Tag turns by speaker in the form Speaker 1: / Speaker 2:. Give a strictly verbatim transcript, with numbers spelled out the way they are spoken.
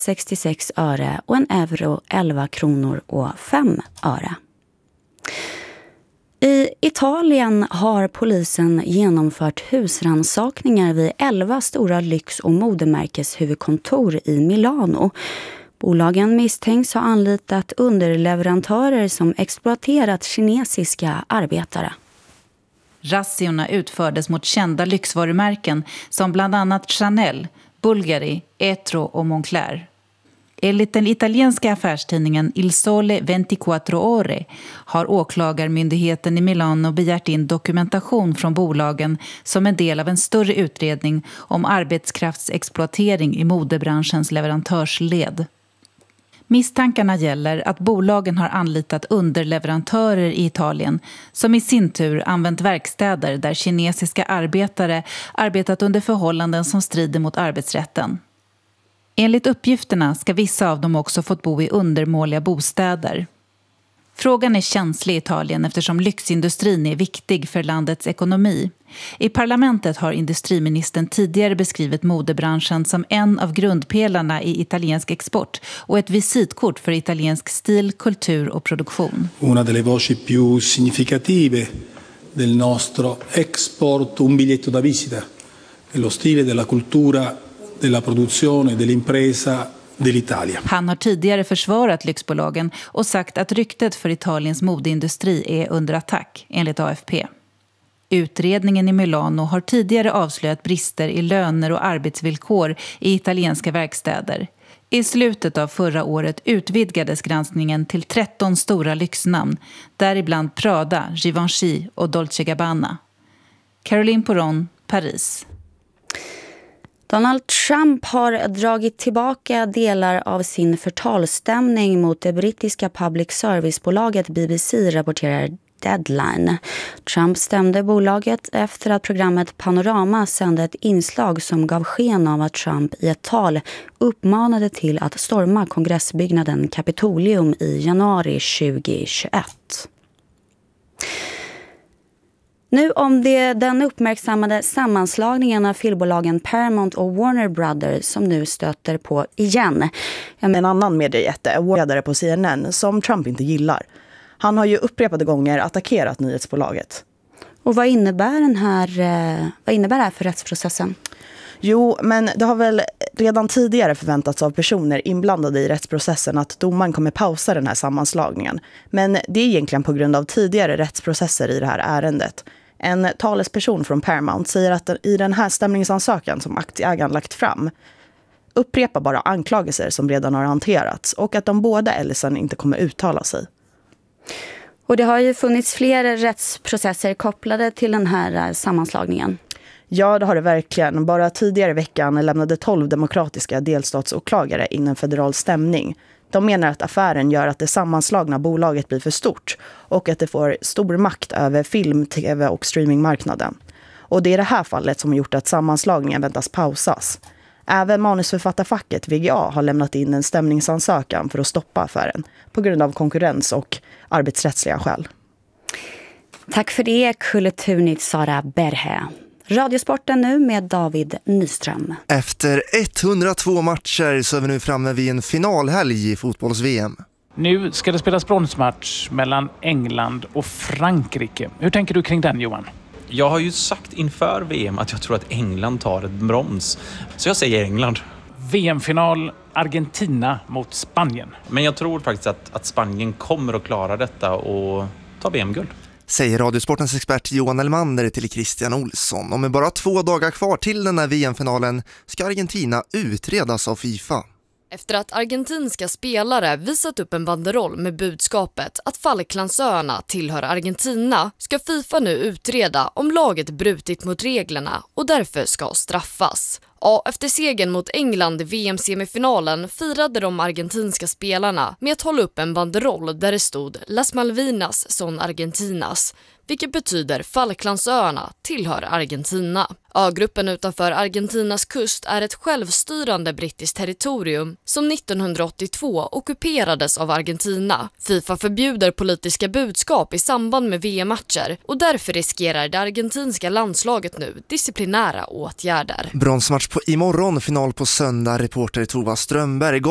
Speaker 1: sextiosex öre och en euro elva kronor och fem öre. I Italien har polisen genomfört husrannsakningar vid elva stora lyx- och modemärkeshuvudkontor i Milano. Bolagen misstänks ha anlitat underleverantörer som exploaterat kinesiska arbetare.
Speaker 2: Razziorna utfördes mot kända lyxvarumärken som bland annat Chanel, Bulgari, Etro och Moncler. Enligt den italienska affärstidningen Il Sole tjugofyra Ore har åklagarmyndigheten i Milano begärt in dokumentation från bolagen som en del av en större utredning om arbetskraftsexploatering i modebranschens leverantörsled. Misstankarna gäller att bolagen har anlitat underleverantörer i Italien som i sin tur använt verkstäder där kinesiska arbetare arbetat under förhållanden som strider mot arbetsrätten. Enligt uppgifterna ska vissa av dem också fått bo i undermåliga bostäder. Frågan är känslig i Italien eftersom lyxindustrin är viktig för landets ekonomi. I parlamentet har industriministern tidigare beskrivit modebranschen som en av grundpelarna i italiensk export och ett visitkort för italiensk stil, kultur och produktion.
Speaker 3: Una delle voci più significative del nostro export, un biglietto da visita, dello stile, della cultura, della produzione, dell'impresa dell'Italia.
Speaker 2: Han har tidigare försvarat lyxbolagen och sagt att ryktet för Italiens modeindustri är under attack, enligt A F P. Utredningen i Milano har tidigare avslöjat brister i löner och arbetsvillkor i italienska verkstäder. I slutet av förra året utvidgades granskningen till tretton stora lyxnamn, däribland Prada, Givenchy och Dolce Gabbana. Caroline Poron, Paris.
Speaker 1: Donald Trump har dragit tillbaka delar av sin förtalsstämning mot det brittiska public service-bolaget B B C, rapporterar Deadline. Trump stämde bolaget efter att programmet Panorama sände ett inslag som gav sken av att Trump i ett tal uppmanade till att storma kongressbyggnaden Capitolium i januari tjugohundratjugoett. Nu om det den uppmärksammade sammanslagningen av filmbolagen Paramount och Warner Brothers som nu stöter på igen.
Speaker 4: En annan mediejätte, ledare på C N N, som Trump inte gillar. Han har ju upprepade gånger attackerat nyhetsbolaget.
Speaker 1: Och vad innebär den här, vad innebär det här för rättsprocessen?
Speaker 4: Jo, men det har väl redan tidigare förväntats av personer inblandade i rättsprocessen att domaren kommer pausa den här sammanslagningen. Men det är egentligen på grund av tidigare rättsprocesser i det här ärendet. En talesperson från Paramount säger att i den här stämningsansökan som aktieägaren lagt fram upprepar bara anklagelser som redan har hanterats och att de båda Ellison inte kommer uttala sig.
Speaker 1: Och det har ju funnits fler rättsprocesser kopplade till den här sammanslagningen.
Speaker 4: Ja, det har det verkligen. Bara tidigare i veckan lämnade tolv demokratiska delstatsåklagare in en federal stämning. De menar att affären gör att det sammanslagna bolaget blir för stort och att det får stor makt över film, tv och streamingmarknaden. Och det är det här fallet som har gjort att sammanslagningen väntas pausas. Även manusförfattarfacket V G A har lämnat in en stämningsansökan för att stoppa affären på grund av konkurrens och arbetsrättsliga skäl.
Speaker 1: Tack för det, Kulturnytt Sara Berhe. Radiosporten nu med David Nyström.
Speaker 5: Efter etthundratvå matcher så är vi nu framme vid en finalhelg i fotbolls-V M.
Speaker 6: Nu ska det spelas bronsmatch mellan England och Frankrike. Hur tänker du kring den, Johan?
Speaker 7: Jag har ju sagt inför V M att jag tror att England tar ett brons. Så jag säger England.
Speaker 6: V M-final Argentina mot Spanien.
Speaker 7: Men jag tror faktiskt att, att Spanien kommer att klara detta och ta V M-guld.
Speaker 5: Säger Radiosportens expert Johan Elmander till Christian Olsson. Och med bara två dagar kvar till den här V M-finalen ska Argentina utredas av FIFA.
Speaker 8: Efter att argentinska spelare visat upp en banderoll med budskapet att Falklandsöarna tillhör Argentina ska FIFA nu utreda om laget brutit mot reglerna och därför ska straffas. Ja, efter segern mot England i V M-semifinalen firade de argentinska spelarna med att hålla upp en banderoll där det stod Las Malvinas son Argentinas, vilket betyder Falklandsöarna tillhör Argentina. Ögruppen utanför Argentinas kust är ett självstyrande brittiskt territorium som nittonhundraåttiotvå ockuperades av Argentina. FIFA förbjuder politiska budskap i samband med V M-matcher och därför riskerar det argentinska landslaget nu disciplinära åtgärder.
Speaker 5: Bronsmatch på imorgon, final på söndag, reporter Tova Strömberg.